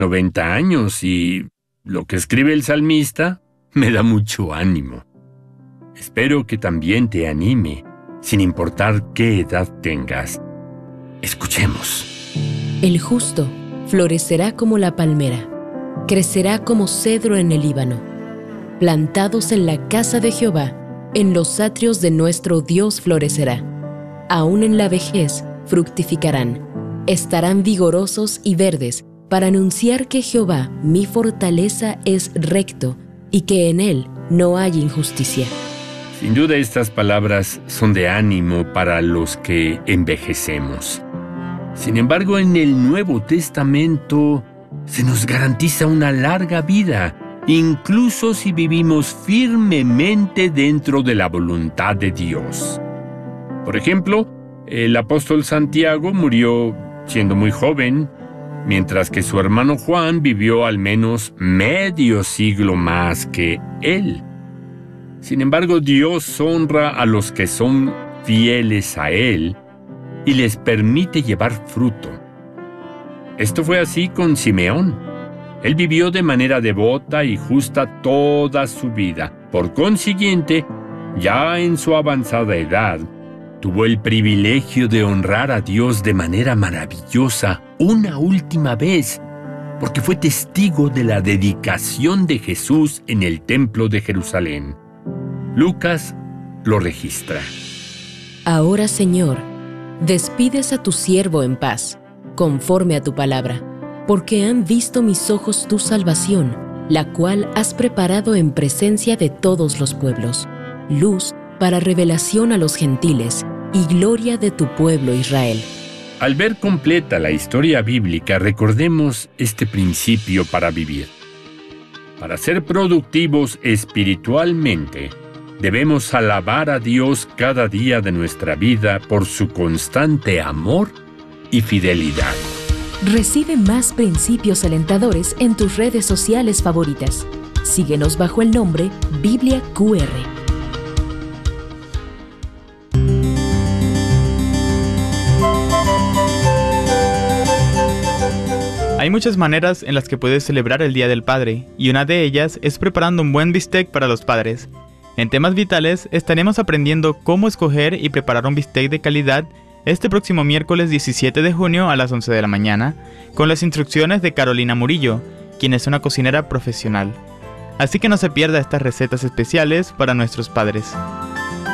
90 años y lo que escribe el salmista me da mucho ánimo. Espero que también te anime, sin importar qué edad tengas. Escuchemos. El justo florecerá como la palmera, crecerá como cedro en el Líbano. Plantados en la casa de Jehová, en los atrios de nuestro Dios florecerá. Aún en la vejez fructificarán, estarán vigorosos y verdes, para anunciar que Jehová, mi fortaleza, es recto y que en él no hay injusticia. Sin duda estas palabras son de ánimo para los que envejecemos. Sin embargo, en el Nuevo Testamento se nos garantiza una larga vida, incluso si vivimos firmemente dentro de la voluntad de Dios. Por ejemplo, el apóstol Santiago murió siendo muy joven, mientras que su hermano Juan vivió al menos medio siglo más que él. Sin embargo, Dios honra a los que son fieles a Él y les permite llevar fruto. Esto fue así con Simeón. Él vivió de manera devota y justa toda su vida. Por consiguiente, ya en su avanzada edad, tuvo el privilegio de honrar a Dios de manera maravillosa una última vez, porque fue testigo de la dedicación de Jesús en el templo de Jerusalén. Lucas lo registra. Ahora, Señor, despides a tu siervo en paz, conforme a tu palabra, porque han visto mis ojos tu salvación, la cual has preparado en presencia de todos los pueblos, luz para revelación a los gentiles y gloria de tu pueblo Israel. Al ver completa la historia bíblica, recordemos este principio para vivir. Para ser productivos espiritualmente, debemos alabar a Dios cada día de nuestra vida por su constante amor y fidelidad. Recibe más principios alentadores en tus redes sociales favoritas. Síguenos bajo el nombre Biblia QR. Hay muchas maneras en las que puedes celebrar el Día del Padre, y una de ellas es preparando un buen bistec para los padres. En temas vitales estaremos aprendiendo cómo escoger y preparar un bistec de calidad este próximo miércoles 17 de junio a las 11 de la mañana, con las instrucciones de Carolina Murillo, quien es una cocinera profesional. Así que no se pierda estas recetas especiales para nuestros padres.